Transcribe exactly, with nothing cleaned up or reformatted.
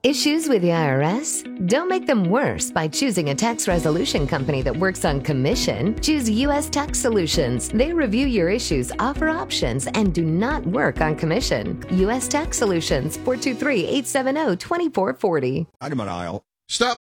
Issues with the I R S? Don't make them worse by choosing a tax resolution company that works on commission. Choose U S Tax Solutions. They review your issues, offer options, and do not work on commission. U S Tax Solutions, four two three, eight seven zero, two four four zero. Item on aisle. Stop